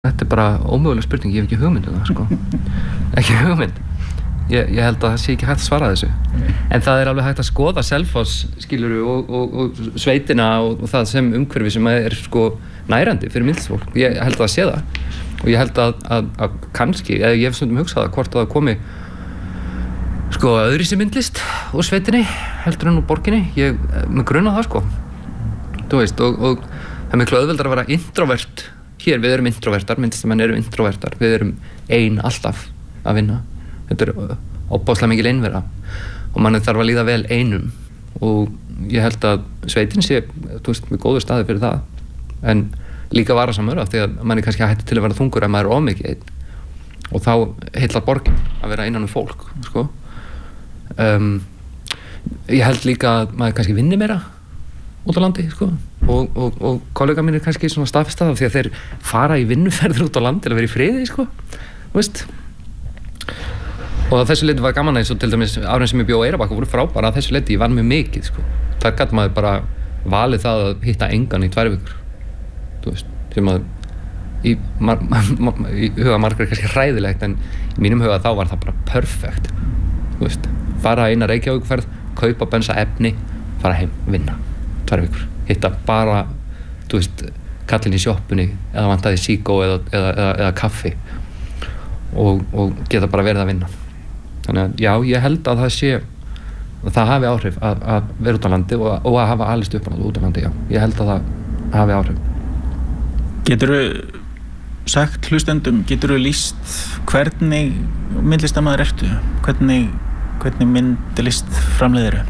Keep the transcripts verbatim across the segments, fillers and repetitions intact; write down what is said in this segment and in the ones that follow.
Þetta er bara ómöguleg spurning, ég hef ekki hugmynd um það, sko. Ekki hugmynd. Ég, ég held að það sé ekki hægt að svara þessu. En það er alveg hægt að skoða Selfoss, skilurðu, og, og, og sveitina og, og það sem umhverfi sem er, sko, nærandi fyrir myndlisfólk. Ég held að það sé það. Og ég held að, að, að kannski, eða ég hef stundum hugsað að hvort að það komi, sko, öðruvísi myndlist úr sveitinni, heldur en úr borginni. Ég, með grunna það, sko. Þú veist, og, og það er miklu auðveldara að vera introvert. Hér, við erum introvertar, myndlistamenn eru introvertar, við erum ein alltaf að vinna. Þetta er óbáslega mikil einvera og mann þarf að líða vel einum og ég held að sveitin sé, þú veist, með góður staði fyrir það, en líka varasamur af því að mann er kannski hætti til að vera þungur ef maður er of mikið einn og þá heillar borgin að vera innan um fólk, sko. Um, ég held líka að maður kannski vinni meira út á landi, sko. Og, og, og kollega mínir kannski svona staðfesta það því að þeir fara í vinnuferðir út á land til að vera í friði, sko, þú veist. Og að þessu leiti var gaman eins og til dæmis árin sem ég bjó á Eyrarbakka voru frábæra að þessu leiti ég vann mjög mikið, sko. Það gat maður bara valið það að hitta engan í tvær vikur, þú veist, sem að í, mar, mar, í huga margar er kannski hræðilegt en í mínum huga þá var það bara perfect, þú veist, fara eina Reykjavíkferð, kaupa bensa efni, fara heim, vinna, tvær vikur. Hitta bara, þú veist, kallinn í sjoppunni eða vantaði síkó eða, eða, eða, eða kaffi og, og geta bara verið að vinna. Þannig að já, ég held að það sé að það hafi áhrif að, að vera út á landi og, og að hafa alist upp út á landi, já. Ég held að það hafi áhrif. Geturðu sagt hlustendum, geturðu lýst hvernig myndlistarmaður ertu? Hvernig, hvernig myndlist framleiðirðu?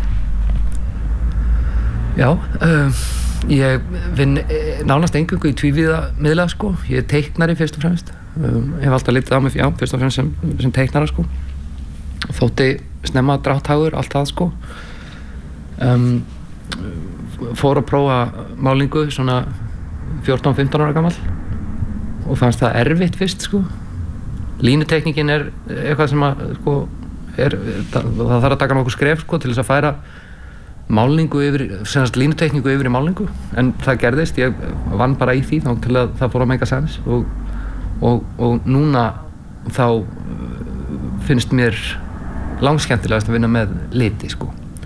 Já, uh, ég vinn nánast eingöngu í tvívíða miðla, sko. Ég er teiknari fyrst og fremst. Um, hef alltaf litið á mig, já, fyrst og fremst sem, sem teiknara, sko. Þótti snemma drátthagur, allt það, sko. Um, fór að prófa málingu svona fjórtán fimmtán ára gamall og fannst það erfitt fyrst, sko. Línuteikningin er eitthvað sem að, sko, er, það, það þarf að taka nokkuð skref, sko, til þess að færa málningu yfir, senast línuteikningu yfir í málningu, en það gerðist, ég vann bara í því þá til að það fór að make a sense og, og, og núna þá finnst mér langskemmtilegast að vinna með liti, sko.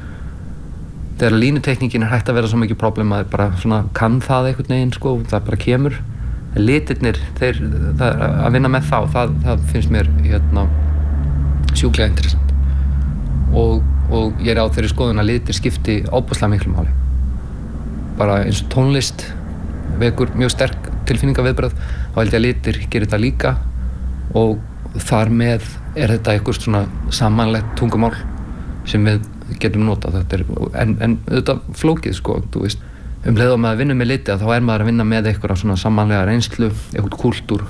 Þegar línuteikningin er hægt að vera svo mikið problem að bara svona kann það einhvern veginn, sko, það bara kemur. Litirnir, þeir, það, að vinna með þá, það, það finnst mér hérna sjúklega interessant og og ég er á þeirri skoðun að litir skipti óbúslega miklu máli. Bara eins og tónlist vekur mjög sterk tilfinningaviðbrögð þá held ég að litir gerir þetta líka og þar með er þetta eitthvað svona samanlegt tungumál sem við getum notað. Þetta er, en, en auðvitað flókið, sko, þú veist, um leið og maður vinnur með liti þá er maður að vinna með eitthvað svona samanlega reynslu, eitthvað kúltúr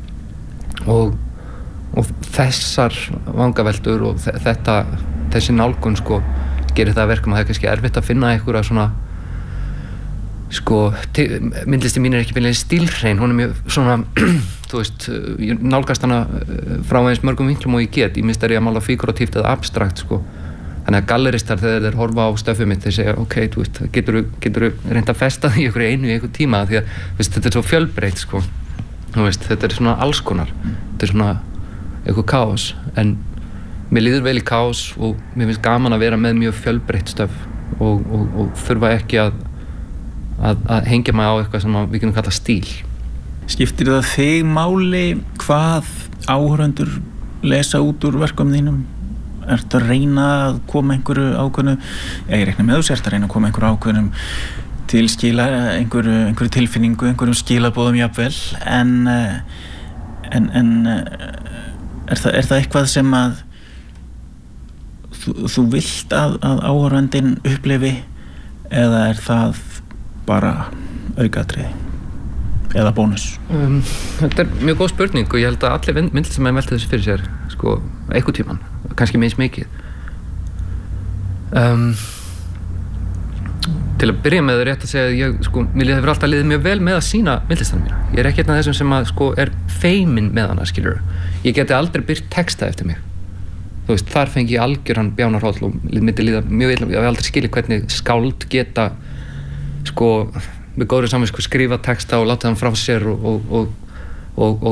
og, og þessar vangaveltur og þetta þessi nálgun, sko, gerir það verkum að það er kannski erfitt að finna einhverja svona, sko, myndlisti mín er ekki beinlega stílhrein, hún er mjög svona, þú veist, ég nálgast hana frá eins mörgum vinklum og ég get, ég minnst er ég að mála figuratíft eða abstrakt, sko, þannig að galleristar þegar þeir horfa á stöfið mitt, þeir segja, ok, þú veist, geturðu, geturðu reynt að festa því ykkur í einu í einhver tíma, því að, veist, þetta er svo fjölbreytt, sko, þú veist, þetta er svona alls konar, þetta er svona eitthvað kaos, en mér líður vel í kaos og mér finnst gaman að vera með mjög fjölbreytt stöf og, og, og þurfa ekki að, að, að hengja mig á eitthvað sem við getum kallað stíl. Skiptir það þig máli hvað áhorfendur lesa út úr verkum þínum? Ertu að reyna að koma einhverju ákveðnu, ég reikna með þú sért að reyna að koma einhverju ákveðnum til skila, einhverju, einhverju tilfinningu, einhverjum skilabóðum jafnvel, en, en, en er, það, er það eitthvað sem að Þú, þú vilt að, að áhorfandinn upplifi eða er það bara aukatriði eða bónus? Um, þetta er mjög góð spurning og ég held að allir myndlistar sem hefur velt þessu fyrir sér, sko, einhvern tímann, kannski meins mikið. Um, til að byrja með það er rétt að segja að ég, sko, mér hefur alltaf liðið mjög vel með að sýna myndlistarna mína. Ég er ekki einn af þessum sem að, sko, er feiminn með hana, skilur. Ég geti aldrei byrt texta eftir mig. Þú veist, þar fengi ég algjöran bjánarhroll og myndi líða mjög illa. Ég hef aldrei skilið hvernig skáld geta, sko, með góðri samvisku skrifa texta og láta hann frá sér og, og, og og, og